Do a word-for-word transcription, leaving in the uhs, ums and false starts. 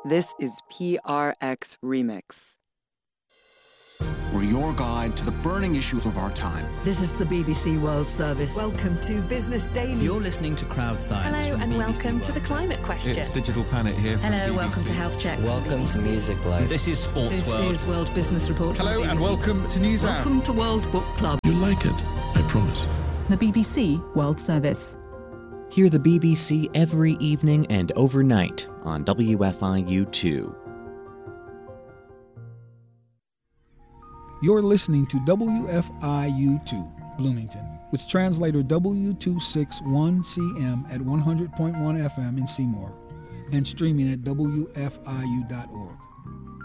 This is P R X Remix. We're your guide to the burning issues of our time. This is the B B C World Service. Welcome to Business Daily. You're listening to Crowd Science. Hello and welcome to the Climate Question. It's Digital Planet here. Hello, welcome to Health Check. Welcome to Music Live. This is Sports This World. is World Business Report. Hello and welcome to News Hour. Welcome to World Book Club. You'll like it, I promise. The B B C World Service. Hear the B B C every evening and overnight on W F I U two. You're listening to W F I U two, Bloomington, with translator W two sixty-one C M at one hundred point one F M in Seymour, and streaming at W F I U dot org.